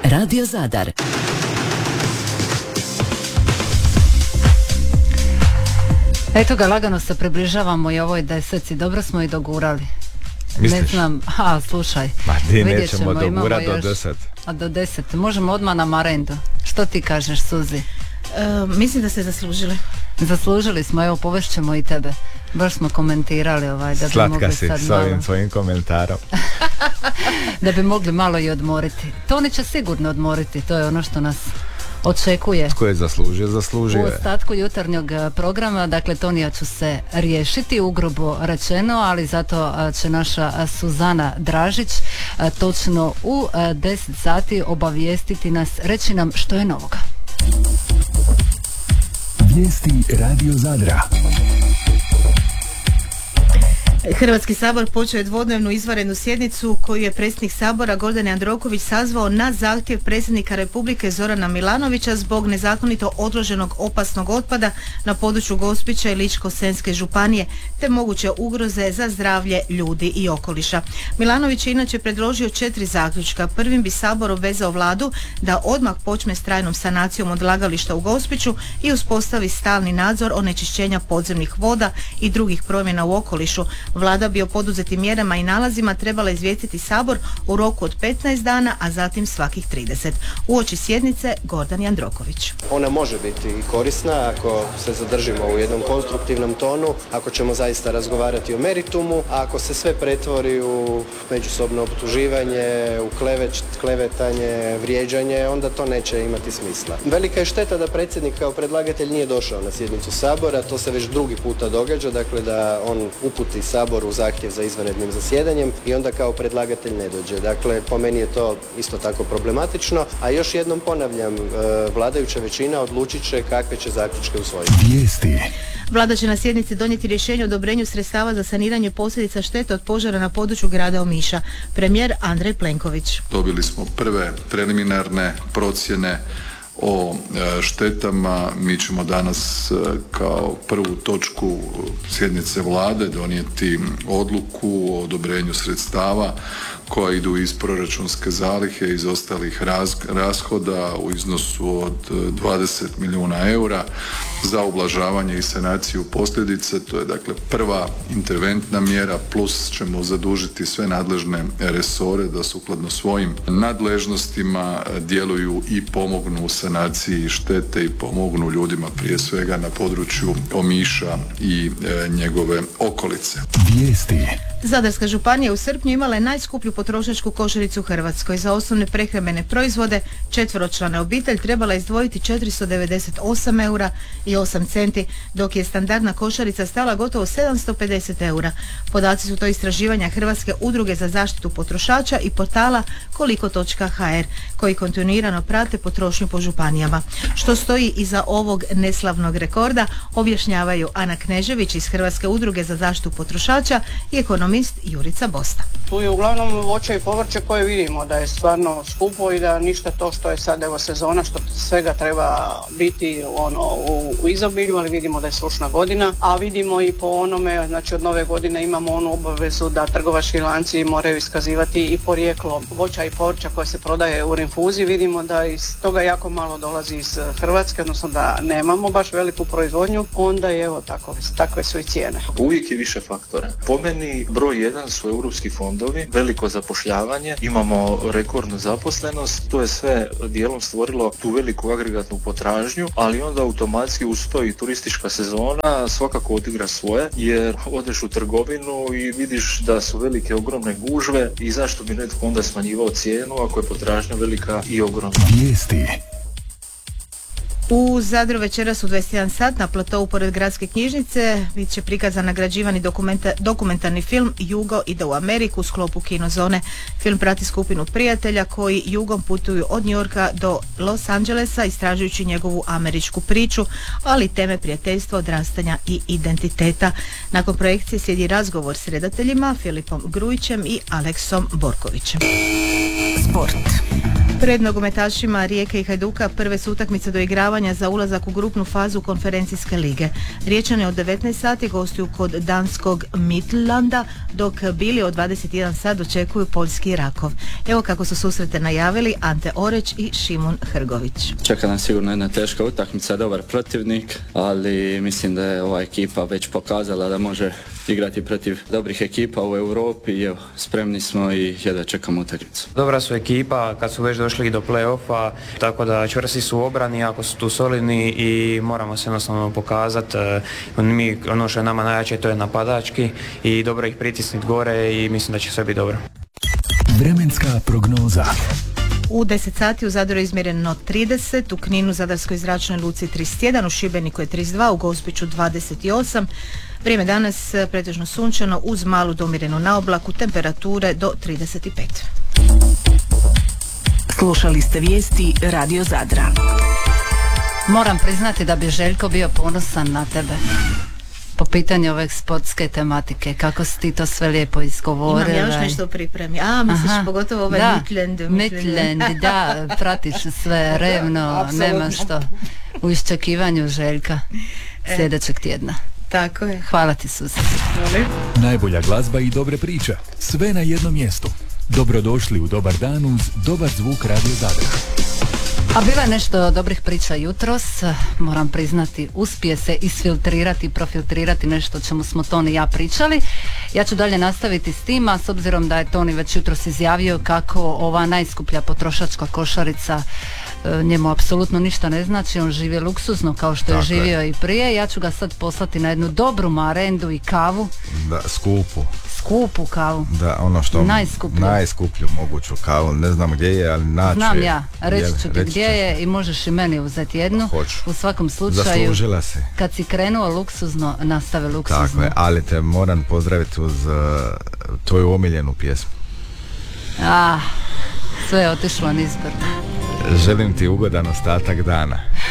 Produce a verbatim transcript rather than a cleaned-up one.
Radio Zadar. Eto ga, lagano se približavamo i ovoj deseci. Dobro smo i dogurali. Misliš? Ne znam, a slušaj. Ma ti vidjet nećemo ćemo, imamo dogurati do još- deset. A do deset. Možemo odmah na marendu. Što ti kažeš, Suzi? E, mislim da ste zaslužili. Zaslužili smo, evo povešćemo i tebe. Baš smo komentirali ovaj da bi Slatka mogli si sad s malo, ovim tvojim komentarom. da bi mogli malo i odmoriti. To oni će sigurno odmoriti, to je ono što nas očekuje. Tko je zaslužio, zaslužio U je. ostatku jutarnjeg eh, programa, dakle Tonija ću se riješiti, ugrubo rečeno, ali zato eh, će naša eh, Suzana Dražić eh, točno u eh, deset sati obavijestiti nas, reći nam što je novoga. Vijesti Radio Zadra. Hrvatski sabor počeo je dvodnevnu izvanrednu sjednicu koju je predsjednik Sabora Gordan Jandroković sazvao na zahtjev predsjednika Republike Zorana Milanovića zbog nezakonito odloženog opasnog otpada na području Gospića i Ličko-senjske županije te moguće ugroze za zdravlje ljudi i okoliša. Milanović je inače predložio četiri zaključka. Prvim bi Sabor obvezao vladu da odmah počne s trajnom sanacijom odlagališta u Gospiću i uspostavi stalni nadzor onečišćenja podzemnih voda i drugih promjena u okolišu. Vlada bi o poduzetim mjerama i nalazima trebala izvijestiti Sabor u roku od petnaest dana, a zatim svakih trideset. Uoči sjednice Gordan Jandroković. Ona može biti i korisna ako se zadržimo u jednom konstruktivnom tonu, ako ćemo zaista razgovarati o meritumu, a ako se sve pretvori u međusobno optuživanje, u kleveć, klevetanje, vrijeđanje, onda to neće imati smisla. Velika je šteta da predsjednik kao predlagatelj nije došao na sjednicu Sabora, to se već drugi puta događa, dakle da on uputi Saboru zahtjev za izvanrednim zasjedanjem i onda kao predlagatelj ne dođe. Dakle, po meni je to isto tako problematično, a još jednom ponavljam, e, vladajuća većina odlučit će kakve će zaključke usvojiti. Vijesti. Vlada će na sjednici donijeti rješenje o odobrenju sredstava za saniranje posljedica štete od požara na području grada Omiša. Premijer Andrej Plenković. Dobili smo prve preliminarne procjene o e, štetama. Mi ćemo danas e, kao prvu točku sjednice vlade donijeti odluku o odobrenju sredstava koja idu iz proračunske zalihe, iz ostalih raz, rashoda u iznosu od dvadeset milijuna eura za ublažavanje i sanaciju posljedice. To je dakle prva interventna mjera, plus ćemo zadužiti sve nadležne resore da sukladno svojim nadležnostima djeluju i pomognu u sanaciji štete i pomognu ljudima prije svega na području Omiša i e, njegove okolice. Vijesti. Zadarska županija u srpnju imala je najskuplju potrošačku košaricu u Hrvatskoj. Za osnovne prehrambene proizvode četveročlana obitelj trebala je izdvojiti četiristo devedeset osam eura i osam centi, dok je standardna košarica stala gotovo sedamsto pedeset eura. Podaci su to istraživanja Hrvatske udruge za zaštitu potrošača i portala koliko točka ha er koji kontinuirano prate potrošnju po županijama. Što stoji iza ovog neslavnog rekorda objašnjavaju Ana Knežević iz Hrvatske udruge za zaštitu potrošača i ekonomist Jurica Bosta. Tu je uglavnom voće i povrće koje vidimo da je stvarno skupo i da ništa to što je sad evo sezona, što svega treba biti ono u, u izobilju, ali vidimo da je sušna godina, a vidimo i po onome, znači od nove godine imamo onu obavezu da trgovački lanci moraju iskazivati i porijeklo voća i povrća koje se prodaje u rinfuziji. Vidimo da iz toga jako malo dolazi iz Hrvatske, odnosno da nemamo baš veliku proizvodnju, onda je evo tako, takve su i cijene. Uvijek je više faktora. Po meni broj jedan su europski fondovi, veliko zapošljavanje, imamo rekordnu zaposlenost, to je sve dijelom stvorilo tu veliku agregatnu potražnju, ali onda automatski uz to i turistička sezona svakako odigra svoje, jer odeš u trgovinu i vidiš da su velike ogromne gužve i zašto bi netko onda smanjivao cijenu ako je potražnja velika i ogromna. Vijesti. U Zadru večeras u dvadeset jedan sat na platovu pored gradske knjižnice bit će prikazan nagrađivani dokumenta, dokumentarni film Jugo ide u Ameriku u sklopu Kinozone. Film prati skupinu prijatelja koji jugom putuju od New Yorka do Los Angelesa istražujući njegovu američku priču, ali teme prijateljstva, odrastanja i identiteta. Nakon projekcije slijedi razgovor s redateljima Filipom Grujićem i Aleksom Borkovićem. Sport. Pred nogometašima Rijeke i Hajduka prve su utakmice do igravanja za ulazak u grupnu fazu konferencijske lige. Riječani od devetnaest sati gostuju kod danskog Midlanda, dok bili od dvadeset jedan sat dočekuju poljski Rakov. Evo kako su susrete najavili Ante Oreć i Šimun Hrgović. Čeka nas sigurno jedna teška utakmica, dobar protivnik, ali mislim da je ova ekipa već pokazala da može igrati protiv dobrih ekipa u Europi i evo, spremni smo i jedva čekamo utakmicu. Dobra su ekipa kad su već došli do play-offa, tako da čvrsti su u obrani, ako su tu solidni i moramo se jednostavno pokazati. Mi, ono što je nama najjače, to je napadački i dobro ih pritisniti gore i mislim da će sve biti dobro. Vremenska prognoza. U deset sati u Zadru je izmjereno trideset, u Kninu, Zadarskoj zračnoj luci trideset jedan, u Šibeniku je trideset dva, u Gospiću dvadeset osam. Vrijeme danas pretežno sunčano uz malu domirenu naoblaku, temperature do trideset pet. Slušali ste vijesti Radio Zadra. Moram priznati da bi Željko bio ponosan na tebe po pitanju ove sportske tematike. Kako si ti to sve lijepo izgovorila. Imam ja još nešto u pripremi. A, misliš Aha, pogotovo ovaj da, Midland. Midland, da, pratiš sve revno, nema što. U iščekivanju Željka sljedećeg tjedna. Tako je. Hvala ti, Suzi. Najbolja glazba i dobre priče. Sve na jednom mjestu. Dobrodošli u Dobar dan uz dobar zvuk Radio Zadra. A bilo je nešto dobrih priča jutros, moram priznati, uspije se isfiltrirati, profiltrirati nešto o čemu smo Toni i ja pričali. Ja ću dalje nastaviti s tim, a s obzirom da je Toni već jutros izjavio kako ova najskuplja potrošačka košarica njemu apsolutno ništa ne znači, on živi luksuzno kao što je Tako živio je. i prije. Ja ću ga sad poslati na jednu dobru marendu i kavu. Da, skupu. Skupu kavu. Da, ono što Najskuplju. najskuplju moguću kavu, ne znam gdje je, ali naći Znam je. ja, reći Jel, ću ti reći gdje ćeš. je i možeš i meni uzeti jednu. Hoću. U svakom slučaju, Zaslužila si. kad si krenuo luksuzno, nastave luksuzno. Tako je, ali te moram pozdraviti uz uh, tvoju omiljenu pjesmu. Ah, sve je otišlo nizbrdo. Želim ti ugodan ostatak dana.